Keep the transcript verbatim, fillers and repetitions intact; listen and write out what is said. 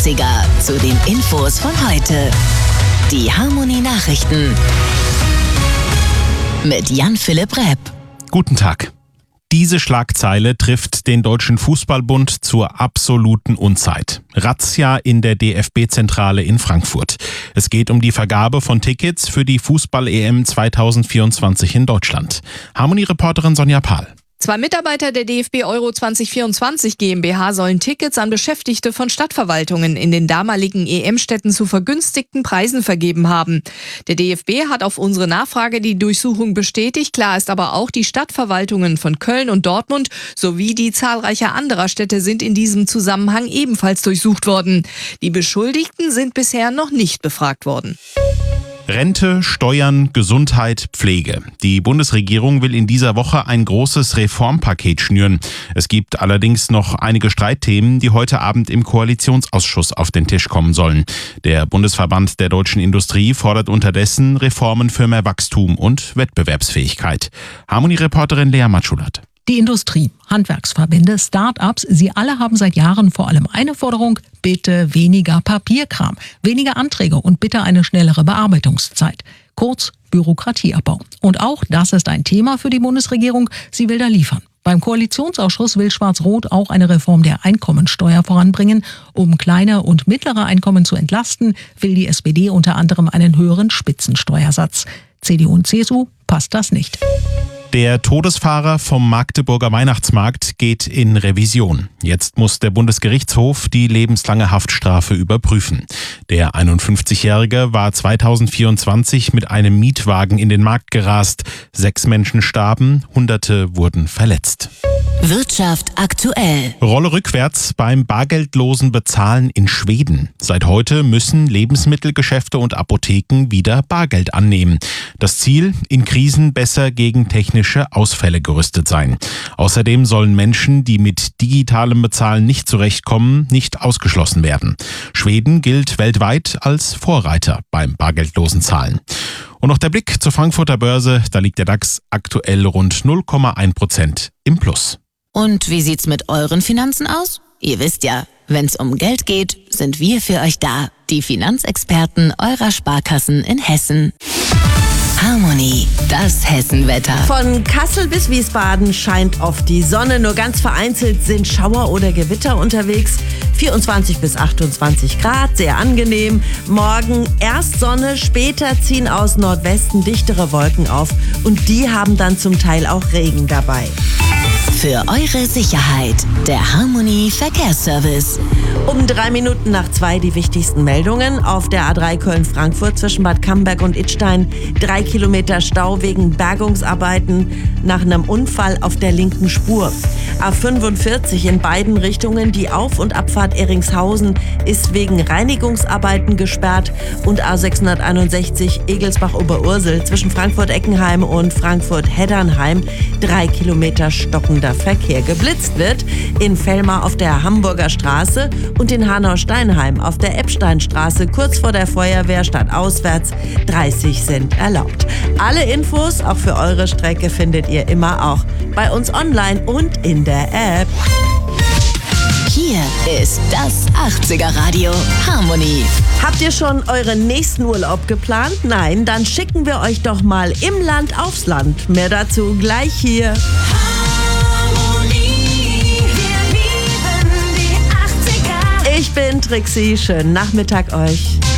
achtziger zu den Infos von heute. Die Harmonie Nachrichten mit Jan-Philipp Repp. Guten Tag. Diese Schlagzeile trifft den Deutschen Fußballbund zur absoluten Unzeit. Razzia in der D F B-Zentrale in Frankfurt. Es geht um die Vergabe von Tickets für die Fußball-E M zwanzig vierundzwanzig in Deutschland. Harmonie-Reporterin Sonja Pahl. Zwei Mitarbeiter der D F B Euro zwanzig vierundzwanzig GmbH sollen Tickets an Beschäftigte von Stadtverwaltungen in den damaligen E M-Städten zu vergünstigten Preisen vergeben haben. Der D F B hat auf unsere Nachfrage die Durchsuchung bestätigt. Klar ist aber auch, die Stadtverwaltungen von Köln und Dortmund sowie die zahlreicher anderer Städte sind in diesem Zusammenhang ebenfalls durchsucht worden. Die Beschuldigten sind bisher noch nicht befragt worden. Rente, Steuern, Gesundheit, Pflege. Die Bundesregierung will in dieser Woche ein großes Reformpaket schnüren. Es gibt allerdings noch einige Streitthemen, die heute Abend im Koalitionsausschuss auf den Tisch kommen sollen. Der Bundesverband der deutschen Industrie fordert unterdessen Reformen für mehr Wachstum und Wettbewerbsfähigkeit. Harmonie-Reporterin Lea Matschulat. Die Industrie, Handwerksverbände, Start-ups, sie alle haben seit Jahren vor allem eine Forderung: bitte weniger Papierkram, weniger Anträge und bitte eine schnellere Bearbeitungszeit. Kurz Bürokratieabbau. Und auch das ist ein Thema für die Bundesregierung. Sie will da liefern. Beim Koalitionsausschuss will Schwarz-Rot auch eine Reform der Einkommensteuer voranbringen. Um kleine und mittlere Einkommen zu entlasten, will die S P D unter anderem einen höheren Spitzensteuersatz. C D U und C S U passt das nicht. Der Todesfahrer vom Magdeburger Weihnachtsmarkt geht in Revision. Jetzt muss der Bundesgerichtshof die lebenslange Haftstrafe überprüfen. Der einundfünfzigjährige war zweitausendvierundzwanzig mit einem Mietwagen in den Markt gerast. Sechs Menschen starben, Hunderte wurden verletzt. Wirtschaft aktuell. Rolle rückwärts beim bargeldlosen Bezahlen in Schweden. Seit heute müssen Lebensmittelgeschäfte und Apotheken wieder Bargeld annehmen. Das Ziel: in Krisen besser gegen technische Ausfälle gerüstet sein. Außerdem sollen Menschen, die mit digitalem Bezahlen nicht zurechtkommen, nicht ausgeschlossen werden. Schweden gilt weltweit als Vorreiter beim bargeldlosen Zahlen. Und noch der Blick zur Frankfurter Börse. Da liegt der DAX aktuell rund null Komma eins Prozent im Plus. Und wie sieht's mit euren Finanzen aus? Ihr wisst ja, wenn's um Geld geht, sind wir für euch da. Die Finanzexperten eurer Sparkassen in Hessen. Harmonie, das Hessenwetter. Von Kassel bis Wiesbaden scheint oft die Sonne. Nur ganz vereinzelt sind Schauer oder Gewitter unterwegs. vierundzwanzig bis achtundzwanzig Grad, sehr angenehm. Morgen erst Sonne, später ziehen aus Nordwesten dichtere Wolken auf. Und die haben dann zum Teil auch Regen dabei. Für eure Sicherheit, der Harmonie Verkehrsservice. Um drei Minuten nach zwei die wichtigsten Meldungen. Auf der A drei Köln-Frankfurt zwischen Bad Camberg und Idstein drei Kilometer Stau wegen Bergungsarbeiten nach einem Unfall auf der linken Spur. A fünfundvierzig in beiden Richtungen, die Auf- und Abfahrt Eringshausen ist wegen Reinigungsarbeiten gesperrt. Und A sechshunderteinundsechzig Egelsbach-Oberursel zwischen Frankfurt-Eckenheim und Frankfurt-Heddernheim drei Kilometer stockender Verkehr. Geblitzt wird in Vellmar auf der Hamburger Straße und in Hanau-Steinheim auf der Eppsteinstraße kurz vor der Feuerwehr stadtauswärts. dreißig sind erlaubt. Alle Infos, auch für eure Strecke, findet ihr immer auch bei uns online und in der App. Hier ist das achtziger Radio Harmonie. Habt ihr schon euren nächsten Urlaub geplant? Nein? Dann schicken wir euch doch mal im Land aufs Land. Mehr dazu gleich hier. Harmonie, wir lieben die achtziger. Ich bin Trixie, schönen Nachmittag euch.